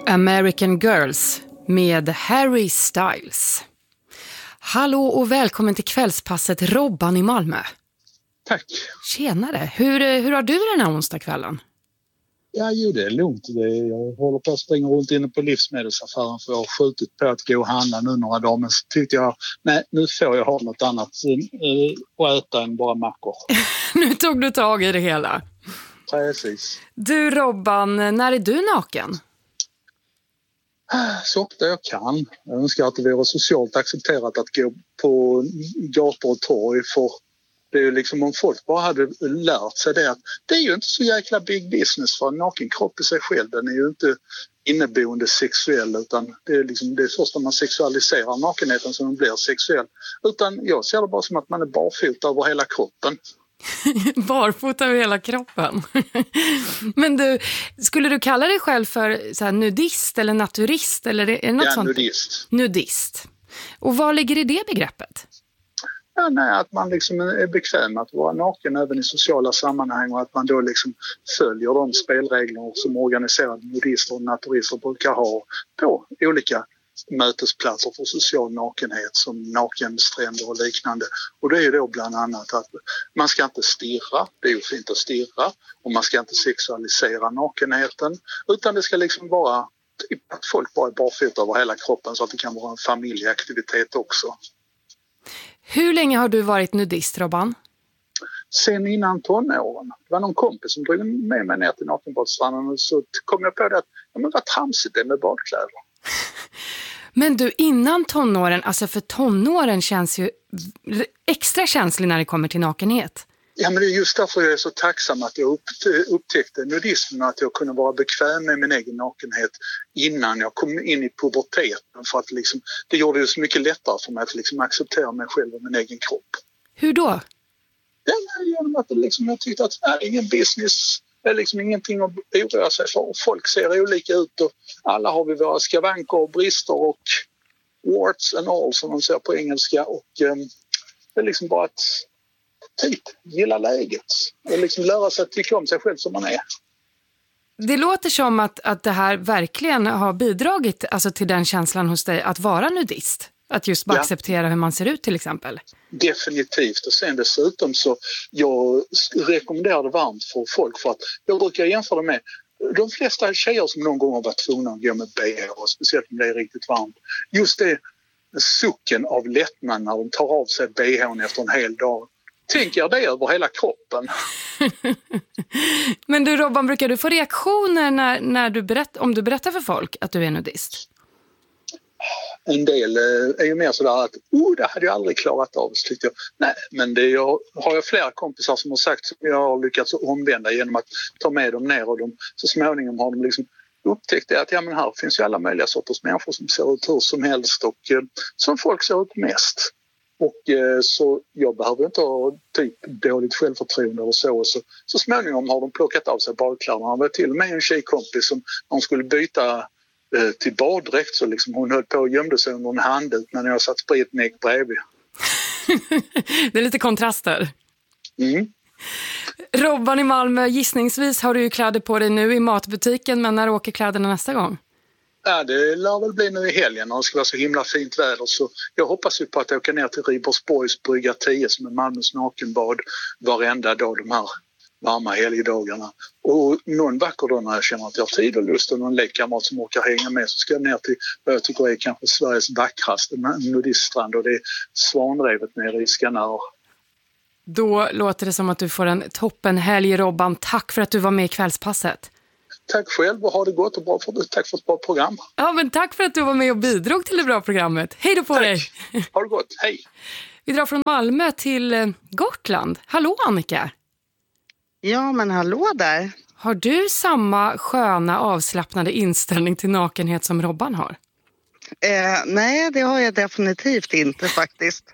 American Girls med Harry Styles. Hallå och välkommen till kvällspasset Robban i Malmö. Tack. Tjenare, hur har du den här onsdagskvällen? Ja, det är lugnt. Jag håller på att springa runt inne på livsmedelsaffären för jag har skjutit på att gå och handla nu några dagar. Men så tyckte jag, nej, nu får jag ha något annat och äta än bara mackor. Nu tog du tag i det hela. Precis. Du Robban, när är du naken? Så ofta jag kan. Jag önskar att det vore socialt accepterat att gå på gator och torg, för det är ju liksom om folk bara hade lärt sig det att det är ju inte så jäkla big business för en naken kropp i sig själv. Den är ju inte inneboende sexuell, utan det är liksom det är först när man sexualiserar nakenheten som den blir sexuell. Utan jag ser det bara som att man är barfota över hela kroppen. Barfota över hela kroppen. Men du, skulle du kalla dig själv för så här, nudist eller naturist? Eller är det något sånt? Nudist. Nudist. Och vad ligger i det begreppet? Ja, nej, att man liksom är bekväm att vara naken även i sociala sammanhang och att man då liksom följer de spelregler som organiserade nudister och naturister brukar ha på olika mötesplatser för social nakenhet som nakenstränder och liknande. Och det är ju då bland annat att man ska inte stirra, det är ju fint att stirra, och man ska inte sexualisera nakenheten, utan det ska liksom vara typ att folk bara är barfota över hela kroppen så att det kan vara en familjeaktivitet också. Hur länge har du varit nudist, Robban? Sen innan tonåren. Det var någon kompis som drog med mig ner till nakenbadstranden och så kom jag på det att men vad tramsigt det är med badkläder. Men du, innan tonåren, alltså för tonåren känns ju extra känslig när det kommer till nakenhet. Ja, men det är just därför jag är så tacksam att jag upptäckte nudismen, att jag kunde vara bekväm med min egen nakenhet innan jag kom in i puberteten, för att liksom, det gjorde det så mycket lättare för mig att liksom acceptera mig själv och min egen kropp. Hur då? Ja, genom att liksom, jag tyckte att det är ingen business, det är liksom ingenting att oroa sig för. Folk ser olika ut och alla har vi våra skavanker och brister och warts and all som de säger på engelska, och det är liksom bara att typ gilla läget och liksom lära sig att tycka om sig själv som man är. Det låter som att det här verkligen har bidragit alltså, till den känslan hos dig att vara nudist. Att just bara acceptera hur man ser ut till exempel. Definitivt. Och sen dessutom så jag rekommenderar det varmt för folk, för att jag brukar jämföra med de flesta tjejer som någon gång har varit tvungna att gå med BH, speciellt om det är riktigt varmt. Just det sucken av lättnad när de tar av sig BH:n efter en hel dag. Tänker det över hela kroppen. Men du Robban, brukar du få reaktioner när du om du berättar för folk att du är nudist? En del är ju mer sådär att det hade jag aldrig klarat av, så tyckte jag. Nej, men har jag flera kompisar som har sagt som jag har lyckats omvända genom att ta med dem ner, och så småningom har de liksom upptäckt att men här finns ju alla möjliga sorters människor som ser ut hur som helst och som folk ser ut mest. Och så jag behöver inte ha typ dåligt självförtroende eller så småningom har de plockat av sig badkläderna. Han var till och med en tjejkompis som de skulle byta till baddräkt, så liksom hon höll på och gömde sig under en handduk när jag satt spritnäck bredvid. Det är lite kontraster. Mm. Robban i Malmö, gissningsvis har du ju kläder på dig nu i matbutiken, men när åker kläderna nästa gång? Ja, det lär väl bli nu i helgen när det ska vara så himla fint väder, så jag hoppas ju på att åka ner till Ribersborgs brygga 10 som är Malmös nakenbad varenda dag de här varma helgdagarna. Och någon vacker dag när jag känner att jag har tid och lust och någon lekkamrat som orkar hänga med, så ska jag ner till vad jag tycker är kanske Sveriges vackraste nudiststrand, och det är Svanrevet nere i Skanör. Då låter det som att du får en toppenhelg, Robban. Tack för att du var med i kvällspasset. Tack själv och ha det gott och tack för ett bra program. Ja, men tack för att du var med och bidrog till det bra programmet. Hej då på dig. Ha det gott, hej. Vi drar från Malmö till Gotland. Hallå Annika. Ja, men hallå där. Har du samma sköna avslappnade inställning till nakenhet som Robban har? Nej, det har jag definitivt inte faktiskt.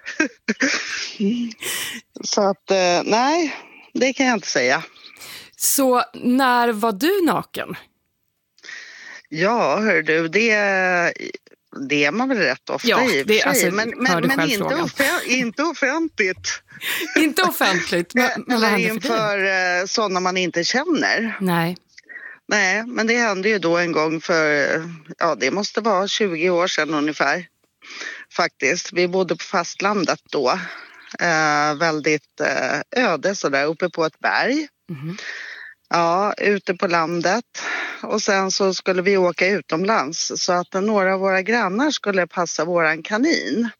Så att, nej, det kan jag inte säga. Så när var du naken? Ja, hör du, det är man väl rätt ofta i och för sig. Alltså, men inte offentligt. Inte offentligt. Men eller inför sådana man inte känner. Nej. Nej, men det hände ju då en gång för, ja det måste vara 20 år sedan ungefär. Faktiskt, vi bodde på fastlandet då. Väldigt öde sådär, uppe på ett berg. Mm. Ja, ute på landet. Och sen så skulle vi åka utomlands så att några av våra grannar skulle passa våran kanin.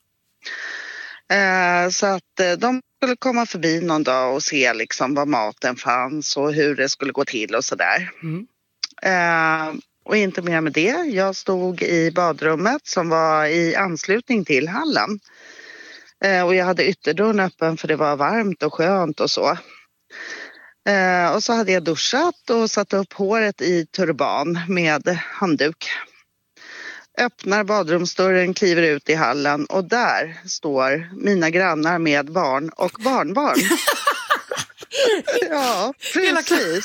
Så att de skulle komma förbi någon dag och se liksom var maten fanns och hur det skulle gå till och sådär. Mm. Och inte mer med det. Jag stod i badrummet som var i anslutning till hallen. Och jag hade ytterdörren öppen för det var varmt och skönt och så. Och så hade jag duschat och satt upp håret i turban med handduk. Öppnar badrumsdörren, kliver ut i hallen och där står mina grannar med barn och barnbarn. Ja, precis.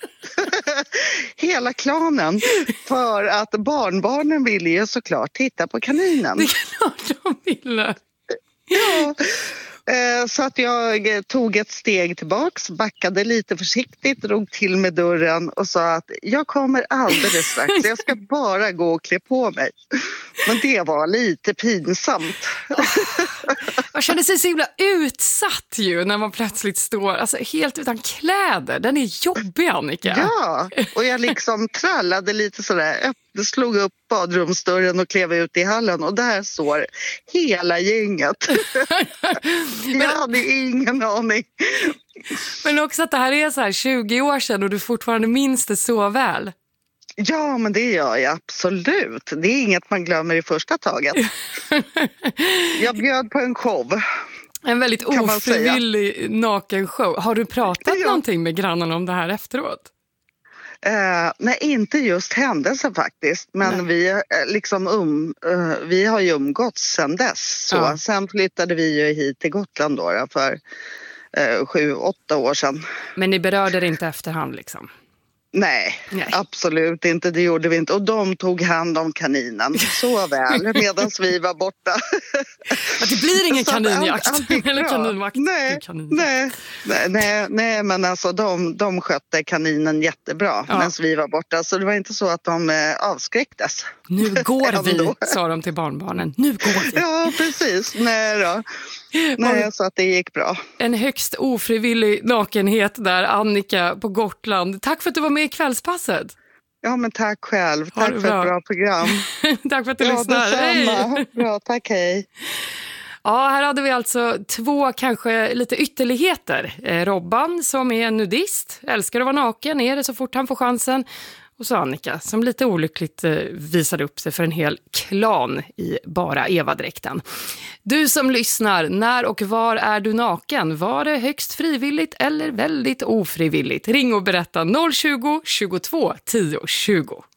Hela klanen. För att barnbarnen ville ju såklart titta på kaninen. Det är klart de ville. Ja. Så att jag tog ett steg tillbaks, backade lite försiktigt, drog till med dörren och sa att jag kommer alldeles strax, jag ska bara gå och klä på mig. Men det var lite pinsamt. Man kände sig så himla utsatt ju när man plötsligt står alltså, helt utan kläder. Den är jobbig, Annika. Ja, och jag liksom trallade lite sådär, slog upp badrumsdörren och klev ut i hallen och där står hela gänget. Jag hade ingen aning. Men också att det här är så här 20 år sedan och du fortfarande minns det så väl. Ja, men det gör jag absolut. Det är inget man glömmer i första taget. Jag bjöd på en show. En väldigt ofrivillig nakenshow. Har du pratat någonting med grannarna om det här efteråt? Nej, inte just händelsen faktiskt. Men vi har ju umgåtts sedan dess. Så. Ja. Sen flyttade vi ju hit till Gotland då för 7-8 år sedan. Men ni berörde det inte efterhand liksom? Nej, absolut inte. Det gjorde vi inte. Och de tog hand om kaninen så väl medan vi var borta. Att det blir ingen kaninjakt eller kaninvakt. Nej, men alltså de skötte kaninen jättebra medan vi var borta. Så det var inte så att de avskräcktes. Nu går vi, sa de till barnbarnen. Nu går vi. Ja, precis. Nej, så att det gick bra. En högst ofrivillig nakenhet där, Annika på Gotland. Tack för att du var med i Kvällspasset. Ja, men tack själv. Tack för ett bra program. Tack för att du lyssnar. Hej. Bra, tack, hej. Ja, här hade vi alltså 2 kanske lite ytterligheter. Robban som är nudist, älskar att vara naken, är det så fort han får chansen. Och så Annika som lite olyckligt visade upp sig för en hel klan i bara Eva-dräkten. Du som lyssnar, när och var är du naken? Var det högst frivilligt eller väldigt ofrivilligt? Ring och berätta 020 22 10 20.